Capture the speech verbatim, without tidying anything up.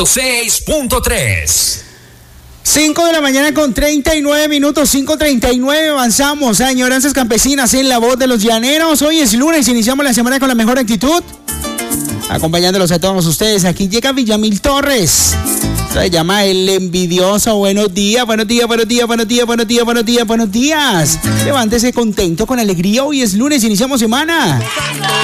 seis punto tres. cinco de la mañana con treinta y nueve minutos, cinco treinta y nueve, avanzamos a Añoranzas Campesinas en La Voz de los Llaneros. Hoy es lunes, iniciamos la semana con la mejor actitud, acompañándolos a todos ustedes. Aquí llega Villamil Torres, se llama El Envidioso. Buenos días, buenos días, buenos días, buenos días, buenos días, buenos días, buenos días. Levántese contento, con alegría, hoy es lunes, iniciamos semana.